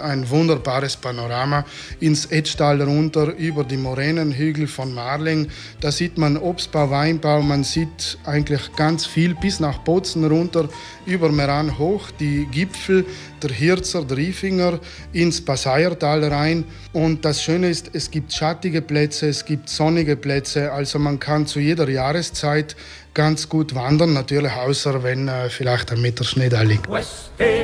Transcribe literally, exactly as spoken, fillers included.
ein wunderbares Panorama ins Etztal runter über die Moränenhügel von Marling. Da sieht man Obstbau, Weinbau, man sieht eigentlich ganz viel bis nach Bozen runter, über Meran hoch, die Gipfel, der Hirzer, der Riefinger, ins Passaiertal rein. Und das Schöne ist, es gibt schattige Plätze, es gibt sonnige Plätze, also man kann zu jeder Jahreszeit ganz gut wandern, natürlich außer wenn äh, vielleicht ein Meter Schnee da liegt.